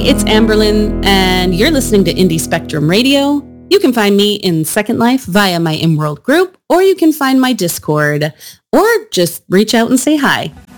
It's Amberlyn, and you're listening to Indie Spectrum Radio. You can find me in Second Life via my ImWorld group, or you can find my Discord, or just reach out and say hi.